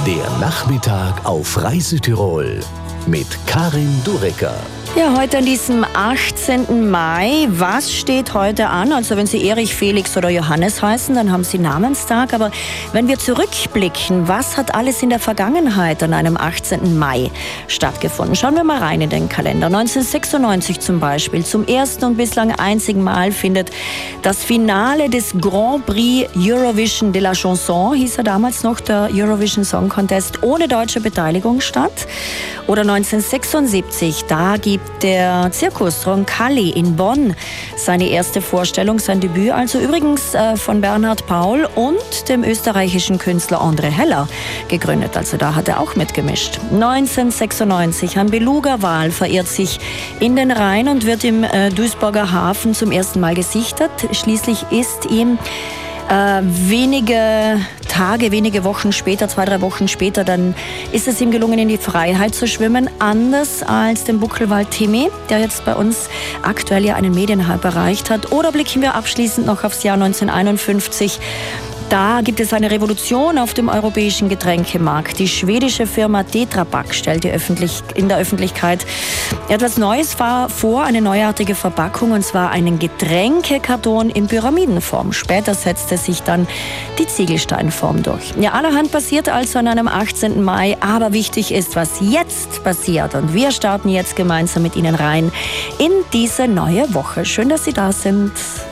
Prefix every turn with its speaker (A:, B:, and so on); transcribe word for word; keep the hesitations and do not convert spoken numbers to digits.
A: Der Nachmittag auf Reise Tirol mit Karin Durecker.
B: Ja, heute an diesem achtzehnten Mai. Was steht heute an? Also wenn Sie Erich, Felix oder Johannes heißen, dann haben Sie Namenstag. Aber wenn wir zurückblicken, was hat alles in der Vergangenheit an einem achtzehnten Mai stattgefunden? Schauen wir mal rein in den Kalender. neunzehnhundertsechsundneunzig zum Beispiel. Zum ersten und bislang einzigen Mal findet das Finale des Grand Prix Eurovision de la Chanson, hieß er damals noch, der Eurovision Song Contest, ohne deutsche Beteiligung statt. Oder neunzehnhundertsechsundsiebzig, da gibt der Zirkus Roncalli in Bonn seine erste Vorstellung, sein Debüt, also übrigens äh, von Bernhard Paul und dem österreichischen Künstler André Heller gegründet. Also da hat er auch mitgemischt. neunzehnhundertsechsundneunzig, ein Beluga-Wal verirrt sich in den Rhein und wird im äh, Duisburger Hafen zum ersten Mal gesichtet. Schließlich ist ihm Äh, wenige Tage, wenige Wochen später, zwei, drei Wochen später, dann ist es ihm gelungen, in die Freiheit zu schwimmen. Anders als dem Buckelwal Timmy, der jetzt bei uns aktuell ja einen Medienhype erreicht hat. Oder blicken wir abschließend noch aufs Jahr neunzehnhunderteinundfünfzig. Da gibt es eine Revolution auf dem europäischen Getränkemarkt. Die schwedische Firma Tetra Pak stellt die öffentlich, in der Öffentlichkeit etwas Neues vor, eine neuartige Verpackung, und zwar einen Getränkekarton in Pyramidenform. Später setzte sich dann die Ziegelsteinform durch. Ja, allerhand passiert also an einem achtzehnten Mai, aber wichtig ist, was jetzt passiert. Und wir starten jetzt gemeinsam mit Ihnen rein in diese neue Woche. Schön, dass Sie da sind.